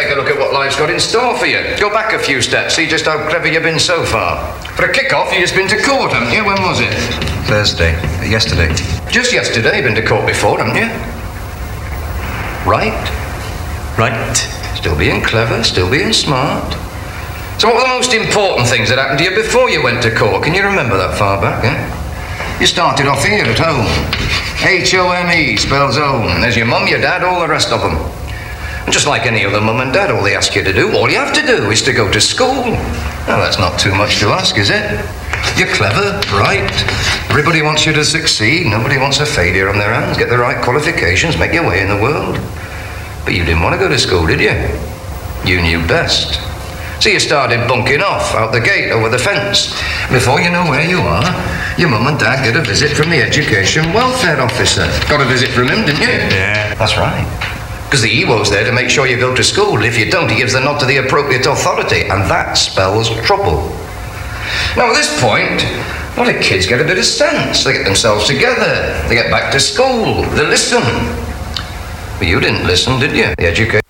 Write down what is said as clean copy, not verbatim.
take a look at what life's got in store for you. Go back a few steps, see just how clever you've been so far. For a kick-off, you just been to court, haven't you? When was it? Thursday. Yesterday. Just yesterday, you've been to court before, haven't you? Right? Right. Still being clever, still being smart. So what were the most important things that happened to you before you went to court? Can you remember that far back, You started off here at home. H-O-M-E spells home. There's your mum, your dad, all the rest of them. And just like any other mum and dad, all they ask you to do, all you have to do is to go to school. Now, that's not too much to ask, is it? You're clever, bright. Everybody wants you to succeed. Nobody wants a failure on their hands. Get the right qualifications, make your way in the world. But you didn't want to go to school, did you? You knew best. So you started bunking off out the gate over the fence. Before you know where you are, your mum and dad get a visit from the Education Welfare Officer. Got a visit from him, didn't you? Yeah. That's right. Because the EWO's there to make sure you go to school. If you don't, he gives the nod to the appropriate authority, and that spells trouble. Now, at this point, a lot of kids get a bit of sense. They get themselves together. They get back to school. They listen. But you didn't listen, did you? The Education